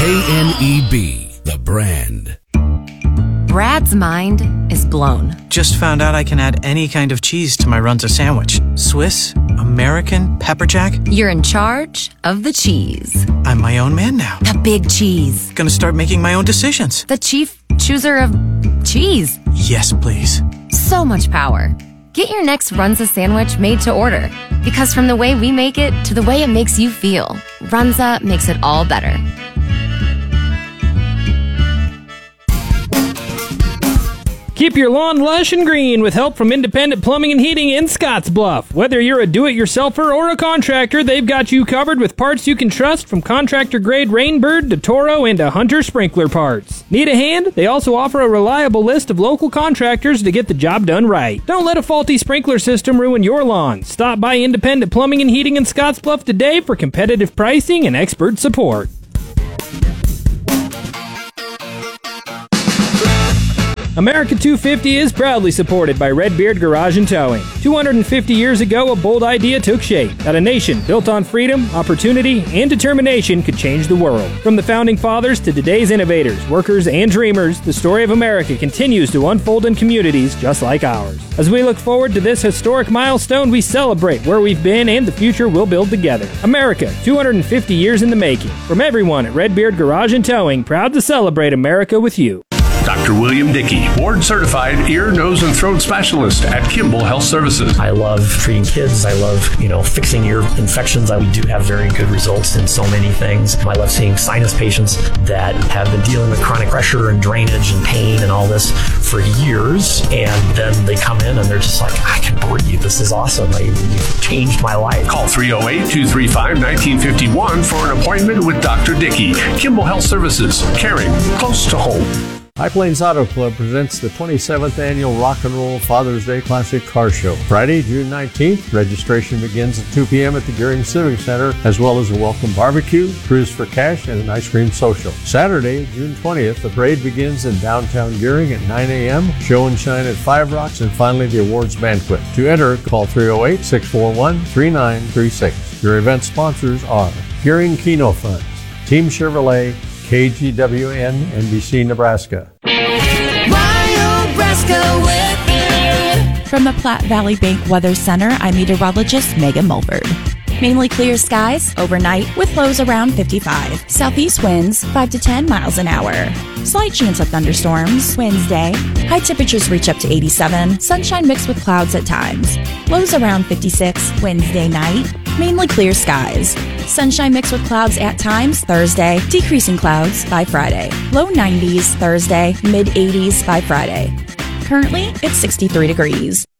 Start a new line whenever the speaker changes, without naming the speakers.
KNEB, the brand.
Brad's mind is blown.
Just found out I can add any kind of cheese to my Runza sandwich. Swiss, American, pepper jack.
You're in charge of the cheese.
I'm my own man now.
The big cheese.
Gonna start making my own decisions.
The chief chooser of cheese.
Yes, please.
So much power. Get your next Runza sandwich made to order. Because from the way we make it to the way it makes you feel, Runza makes it all better.
Keep your lawn lush and green with help from Independent Plumbing and Heating in Scottsbluff. Whether you're a do-it-yourselfer or a contractor, they've got you covered with parts you can trust, from contractor-grade Rainbird to Toro and to Hunter sprinkler parts. Need a hand? They also offer a reliable list of local contractors to get the job done right. Don't let a faulty sprinkler system ruin your lawn. Stop by Independent Plumbing and Heating in Scottsbluff today for competitive pricing and expert support. America 250 is proudly supported by Redbeard Garage and Towing. 250 years ago, a bold idea took shape that a nation built on freedom, opportunity, and determination could change the world. From the founding fathers to today's innovators, workers, and dreamers, the story of America continues to unfold in communities just like ours. As we look forward to this historic milestone, we celebrate where we've been and the future we'll build together. America, 250 years in the making. From everyone at Redbeard Garage and Towing, proud to celebrate America with you.
Dr. William Dickey, board-certified ear, nose, and throat specialist at Kimball Health Services.
I love treating kids. I love, fixing ear infections. We do have very good results in so many things. I love seeing sinus patients that have been dealing with chronic pressure and drainage and pain and all this for years, and then they come in and they're just like, I can board you. This is awesome. You've changed my life.
Call 308-235-1951 for an appointment with Dr. Dickey. Kimball Health Services, caring close to home.
High Plains Auto Club presents the 27th Annual Rock and Roll Father's Day Classic Car Show. Friday, June 19th, registration begins at 2 p.m. at the Gearing Civic Center, as well as a welcome barbecue, cruise for cash, and an ice cream social. Saturday, June 20th, the parade begins in downtown Gearing at 9 a.m., show and shine at Five Rocks, and finally the awards banquet. To enter, call 308-641-3936. Your event sponsors are Gearing Keno Funds, Team Chevrolet, KGWN, NBC, Nebraska.
From the Platte Valley Bank Weather Center, I'm meteorologist Megan Mulford. Mainly clear skies overnight with lows around 55. Southeast winds 5 to 10 miles an hour. Slight chance of thunderstorms Wednesday. High temperatures reach up to 87. Sunshine mixed with clouds at times. Lows around 56 Wednesday night. Mainly clear skies. Sunshine mixed with clouds at times Thursday. Decreasing clouds by Friday. Low 90s Thursday. Mid 80s by Friday. Currently, it's 63 degrees.